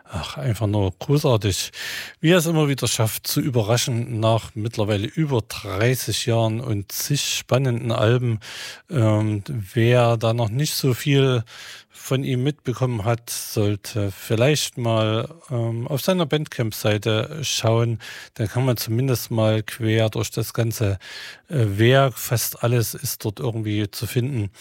Ach, einfach nur großartig, wie er es immer wieder schafft, zu überraschen nach mittlerweile über 30 Jahren und zig spannenden Alben. Wer da noch nicht so viel von ihm mitbekommen hat, sollte vielleicht mal auf seiner Bandcamp-Seite schauen. Da kann man zumindest mal quer durch das ganze Werk, fast alles ist dort irgendwie zu finden,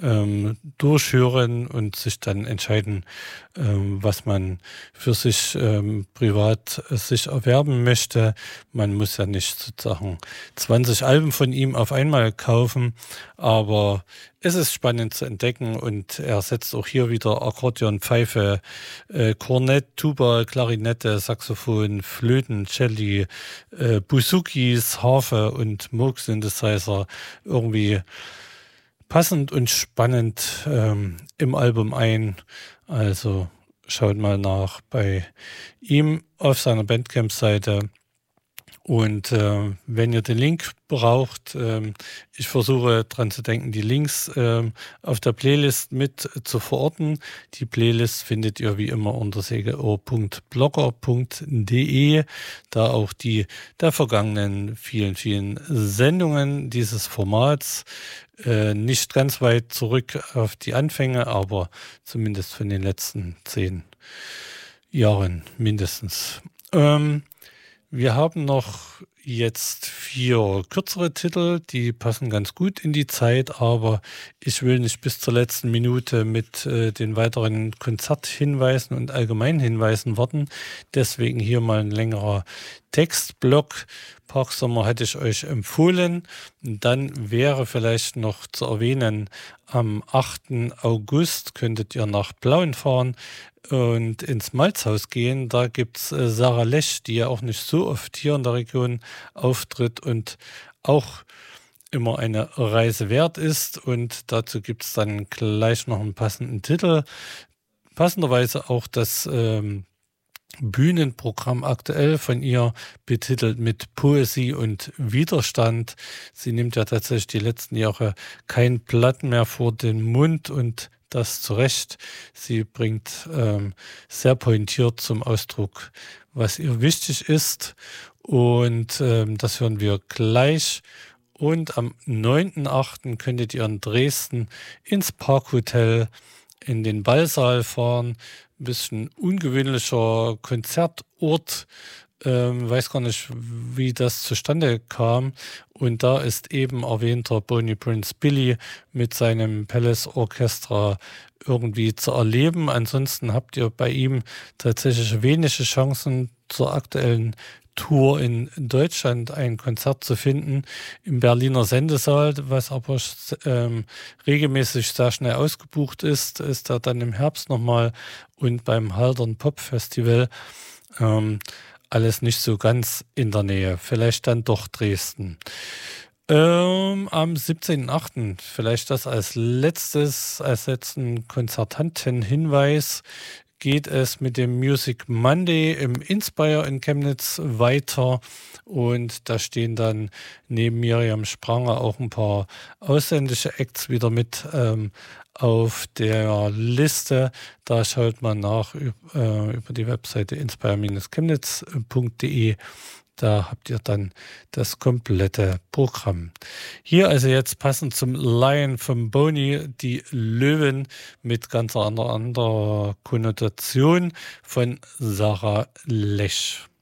durchhören und sich dann entscheiden, was man für sich privat sich erwerben möchte. Man muss ja nicht sozusagen 20 Alben von ihm auf einmal kaufen, aber es ist spannend zu entdecken und er setzt auch hier wieder Akkordeon, Pfeife, Kornett, Tuba, Klarinette, Saxophon, Flöten, Celli, Buzukis, Harfe und Moog Synthesizer irgendwie passend und spannend im Album ein. Also schaut mal nach bei ihm auf seiner Bandcamp-Seite. Und wenn ihr den Link braucht, ich versuche dran zu denken, die Links auf der Playlist mit zu verorten. Die Playlist findet ihr wie immer unter segeohr.blogger.de, da auch die der vergangenen vielen, vielen Sendungen dieses Formats, nicht ganz weit zurück auf die Anfänge, aber zumindest von den letzten 10 Jahren mindestens. Wir haben noch jetzt 4 kürzere Titel, die passen ganz gut in die Zeit, aber ich will nicht bis zur letzten Minute mit den weiteren Konzerthinweisen und allgemeinen Hinweisen warten. Deswegen hier mal ein längerer Textblock. Parksommer hätte ich euch empfohlen. Dann wäre vielleicht noch zu erwähnen, am 8. August könntet ihr nach Plauen fahren und ins Malzhaus gehen. Da gibt es Sarah Lech, die ja auch nicht so oft hier in der Region auftritt und auch immer eine Reise wert ist. Und dazu gibt es dann gleich noch einen passenden Titel. Passenderweise auch das Bühnenprogramm aktuell von ihr betitelt mit Poesie und Widerstand. Sie nimmt ja tatsächlich die letzten Jahre kein Blatt mehr vor den Mund und das zu Recht. Sie bringt sehr pointiert zum Ausdruck, was ihr wichtig ist. Und das hören wir gleich. Und am 9.8. könntet ihr in Dresden ins Parkhotel in den Ballsaal fahren. Ein bisschen ungewöhnlicher Konzertort. Weiß gar nicht, wie das zustande kam. Und da ist eben erwähnter Boney Prince Billy mit seinem Palace Orchestra irgendwie zu erleben. Ansonsten habt ihr bei ihm tatsächlich wenige Chancen zur aktuellen Tour in Deutschland ein Konzert zu finden im Berliner Sendesaal, was aber regelmäßig sehr schnell ausgebucht ist er dann im Herbst nochmal und beim Haldern Pop Festival alles nicht so ganz in der Nähe, vielleicht dann doch Dresden. Am 17.8. vielleicht das als letzten Konzertantenhinweis geht es mit dem Music Monday im Inspire in Chemnitz weiter und da stehen dann neben Miriam Spranger auch ein paar ausländische Acts wieder mit auf der Liste. Da schaut man nach über die Webseite inspire-chemnitz.de. Da habt ihr dann das komplette Programm. Hier also jetzt passend zum Lion vom Boney, die Löwen mit ganz anderer Konnotation von Sarah Lech.